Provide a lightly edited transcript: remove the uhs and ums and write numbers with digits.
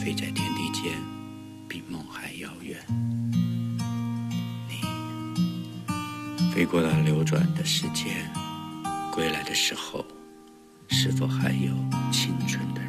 飞在天地间，比梦还遥远。你飞过了流转的时间，归来的时候，是否还有青春的